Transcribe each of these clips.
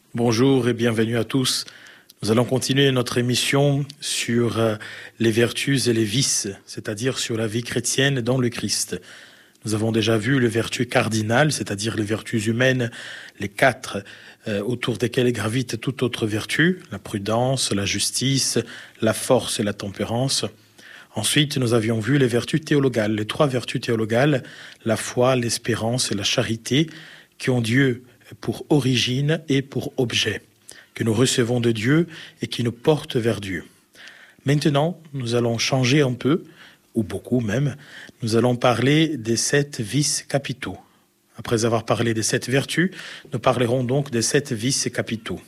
Bonjour et bienvenue à tous. Nous allons continuer notre émission sur les vertus et les vices, c'est-à-dire sur la vie chrétienne dans le Christ. Nous avons déjà vu les vertus cardinales, c'est-à-dire les vertus humaines, les quatre autour desquelles gravite toute autre vertu, la prudence, la justice, la force et la tempérance. Ensuite, nous avions vu les vertus théologales, les trois vertus théologales, la foi, l'espérance et la charité, qui ont Dieu pour origine et pour objet, que nous recevons de Dieu et qui nous portent vers Dieu. Maintenant, nous allons changer un peu, ou beaucoup même, nous allons parler des 7 vices capitaux. Après avoir parlé des 7 vertus, nous parlerons donc des 7 vices capitaux.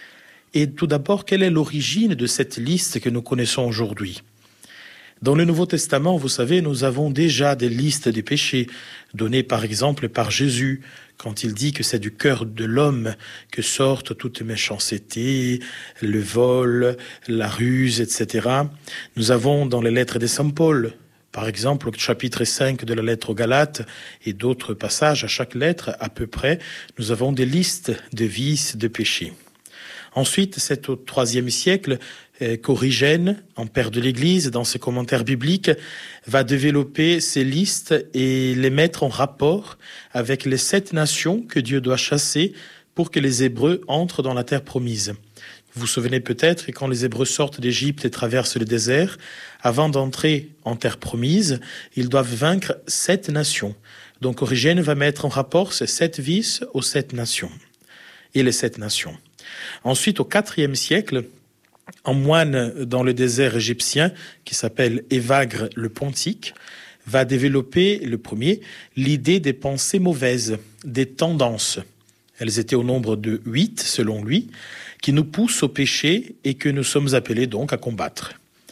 Et tout d'abord, quelle est l'origine de cette liste que nous connaissons aujourd'hui ? Dans le Nouveau Testament, vous savez, nous avons déjà des listes des péchés, données par exemple par Jésus, quand il dit que c'est du cœur de l'homme que sortent toute méchanceté, le vol, la ruse, etc. Nous avons dans les lettres de Saint Paul, par exemple au chapitre 5 de la lettre aux Galates et d'autres passages à chaque lettre à peu près, nous avons des listes de vices, de péchés. Ensuite, c'est au IIIe siècle qu'Origène, en père de l'Église, dans ses commentaires bibliques, va développer ces listes et les mettre en rapport avec les 7 nations que Dieu doit chasser pour que les Hébreux entrent dans la terre promise. Vous vous souvenez peut-être que quand les Hébreux sortent d'Égypte et traversent le désert, avant d'entrer en terre promise, ils doivent vaincre 7 nations. Donc Origène va mettre en rapport ces 7 vices aux 7 nations et les 7 nations. Ensuite, au IVe siècle, un moine dans le désert égyptien qui s'appelle Évagre le Pontique va développer, le premier, l'idée des pensées mauvaises, des tendances. Elles étaient au nombre de 8, selon lui, qui nous poussent au péché et que nous sommes appelés donc à combattre.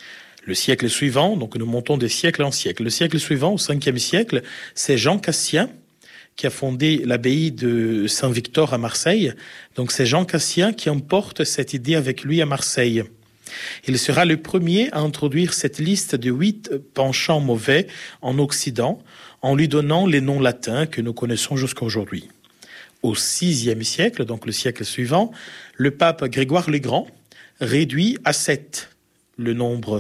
Le siècle suivant, donc nous montons des siècles en siècles. Le siècle suivant, au 5e siècle, c'est Jean Cassien qui a fondé l'abbaye de Saint-Victor à Marseille. Donc c'est Jean Cassien qui emporte cette idée avec lui à Marseille. Il sera le premier à introduire cette liste de 8 penchants mauvais en Occident, en lui donnant les noms latins que nous connaissons jusqu'à aujourd'hui. Au 6e siècle, donc le siècle suivant, le pape Grégoire le Grand réduit à 7 le nombre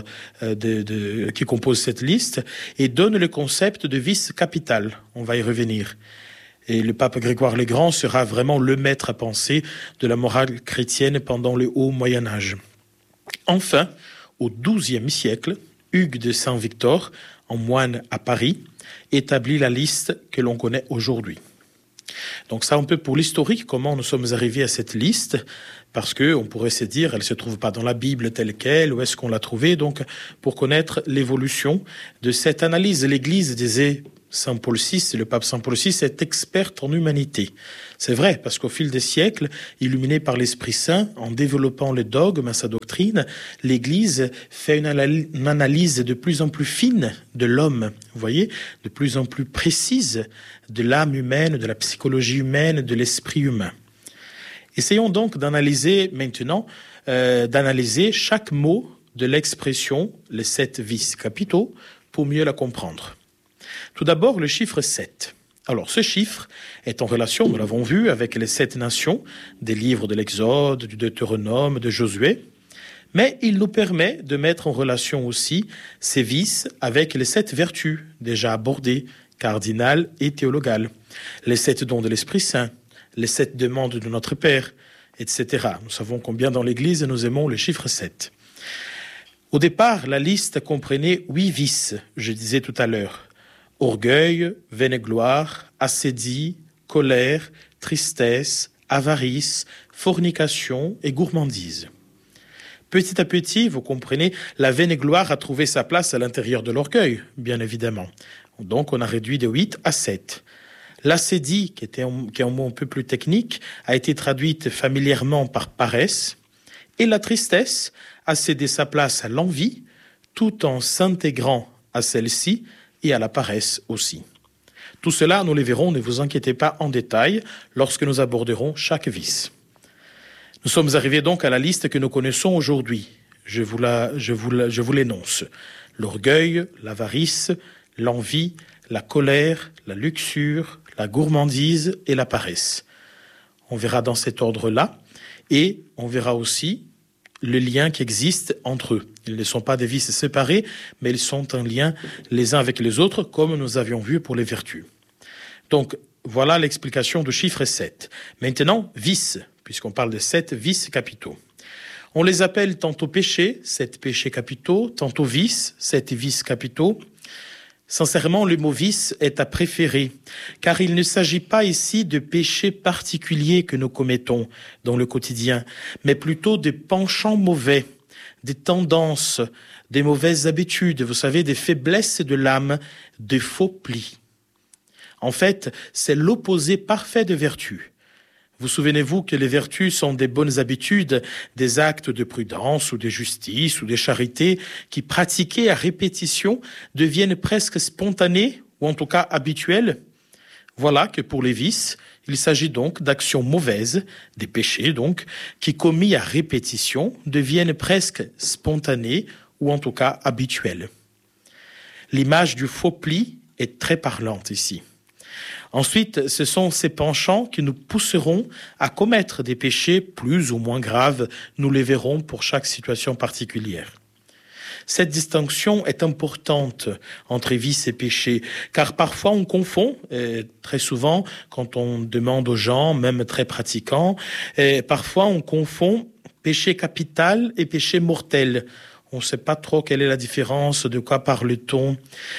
qui compose cette liste et donne le concept de vice capital. On va y revenir. Et le pape Grégoire le Grand sera vraiment le maître à penser de la morale chrétienne pendant le haut Moyen-Âge. Enfin, au XIIe siècle, Hugues de Saint-Victor, en moine à Paris, établit la liste que l'on connaît aujourd'hui. Donc ça un peu pour l'historique, comment nous sommes arrivés à cette liste, parce qu'on pourrait se dire, elle ne se trouve pas dans la Bible telle qu'elle, où est-ce qu'on l'a trouvée, donc pour connaître l'évolution de cette analyse. L'Église disait, Saint Paul VI, le pape Saint Paul VI est expert en humanité. C'est vrai, parce qu'au fil des siècles, illuminé par l'Esprit Saint, en développant le dogme, sa doctrine, l'Église fait une analyse de plus en plus fine de l'homme, vous voyez, de plus en plus précise de l'âme humaine, de la psychologie humaine, de l'esprit humain. Essayons donc d'analyser maintenant, d'analyser chaque mot de l'expression, les 7 vices capitaux, pour mieux la comprendre. Tout d'abord, le chiffre 7. Alors, ce chiffre est en relation, nous l'avons vu, avec les 7 nations des livres de l'Exode, du Deutéronome, de Josué, mais il nous permet de mettre en relation aussi ces vices avec les 7 vertus déjà abordées, cardinales et théologales, les 7 dons de l'Esprit Saint, les 7 demandes de notre Père, etc. Nous savons combien dans l'Église nous aimons le chiffre 7. Au départ, la liste comprenait 8 vices, je disais tout à l'heure. Orgueil, vaingloire, assédie, colère, tristesse, avarice, fornication et gourmandise. Petit à petit, vous comprenez, la vaingloire a trouvé sa place à l'intérieur de l'orgueil, bien évidemment. Donc on a réduit de 8 à 7. L'assédie, qui est un mot un peu plus technique, a été traduite familièrement par paresse. Et la tristesse a cédé sa place à l'envie, tout en s'intégrant à celle-ci et à la paresse aussi. Tout cela, nous le verrons, ne vous inquiétez pas, en détail, lorsque nous aborderons chaque vice. Nous sommes arrivés donc à la liste que nous connaissons aujourd'hui. Je vous l'énonce. L'orgueil, l'avarice, l'envie, la colère, la luxure, la gourmandise et la paresse. On verra dans cet ordre-là. Et on verra aussi le lien qui existe entre eux. Ils ne sont pas des vices séparés, mais ils sont en lien les uns avec les autres, comme nous avions vu pour les vertus. Donc, voilà l'explication du chiffre 7. Maintenant, vices, puisqu'on parle de 7 vices capitaux. On les appelle tantôt péchés, 7 péchés capitaux, tantôt vices, 7 vices capitaux. Sincèrement, le mot vice est à préférer, car il ne s'agit pas ici de péchés particuliers que nous commettons dans le quotidien, mais plutôt de penchants mauvais, des tendances, des mauvaises habitudes, vous savez, des faiblesses de l'âme, des faux plis. En fait, c'est l'opposé parfait de vertu. Vous souvenez-vous que les vertus sont des bonnes habitudes, des actes de prudence ou de justice ou de charité qui, pratiqués à répétition, deviennent presque spontanés ou en tout cas habituels. Voilà que pour les vices, il s'agit donc d'actions mauvaises, des péchés donc, qui commis à répétition deviennent presque spontanés ou en tout cas habituels. L'image du faux pli est très parlante ici. Ensuite, ce sont ces penchants qui nous pousseront à commettre des péchés plus ou moins graves. Nous les verrons pour chaque situation particulière. Cette distinction est importante entre vices et péchés, car parfois on confond, très souvent quand on demande aux gens, même très pratiquants, parfois on confond péché capital et péché mortel. On ne sait pas trop quelle est la différence, de quoi parle-t-on.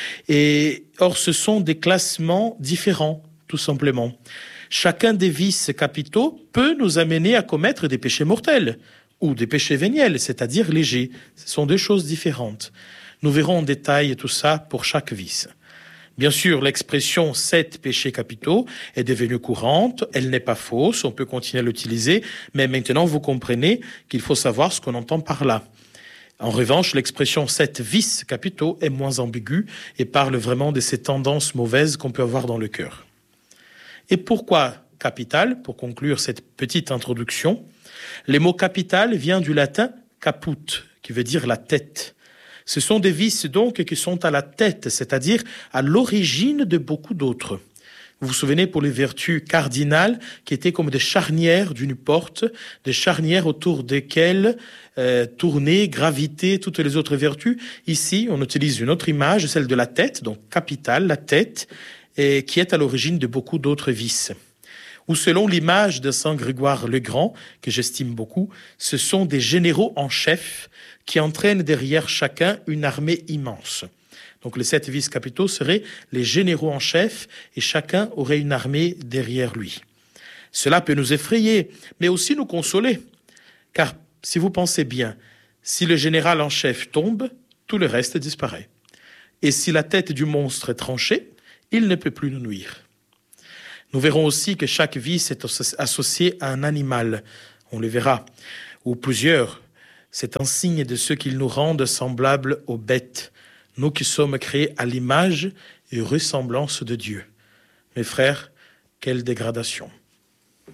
Or, ce sont des classements différents, tout simplement. Chacun des vices capitaux peut nous amener à commettre des péchés mortels ou des péchés véniels, c'est-à-dire légers. Ce sont deux choses différentes. Nous verrons en détail tout ça pour chaque vice. Bien sûr, l'expression 7 péchés capitaux est devenue courante, elle n'est pas fausse, on peut continuer à l'utiliser, mais maintenant vous comprenez qu'il faut savoir ce qu'on entend par là. En revanche, l'expression 7 vices capitaux est moins ambiguë et parle vraiment de ces tendances mauvaises qu'on peut avoir dans le cœur. Et pourquoi capital? Pour conclure cette petite introduction, le mot capital vient du latin caput, qui veut dire la tête. Ce sont des vices donc qui sont à la tête, c'est-à-dire à l'origine de beaucoup d'autres. Vous vous souvenez pour les vertus cardinales qui étaient comme des charnières d'une porte, des charnières autour desquelles tournaient, gravitaient toutes les autres vertus. Ici, on utilise une autre image, celle de la tête, donc capitale, la tête, et qui est à l'origine de beaucoup d'autres vices. Ou selon l'image de Saint Grégoire le Grand, que j'estime beaucoup, ce sont des généraux en chef qui entraînent derrière chacun une armée immense. Donc les 7 vices capitaux seraient les généraux en chef et chacun aurait une armée derrière lui. Cela peut nous effrayer, mais aussi nous consoler. Car si vous pensez bien, si le général en chef tombe, tout le reste disparaît. Et si la tête du monstre est tranchée, il ne peut plus nous nuire. Nous verrons aussi que chaque vice est associé à un animal, on le verra, ou plusieurs. C'est un signe de ce qu'ils nous rendent semblables aux bêtes, nous qui sommes créés à l'image et ressemblance de Dieu. Mes frères, quelle dégradation!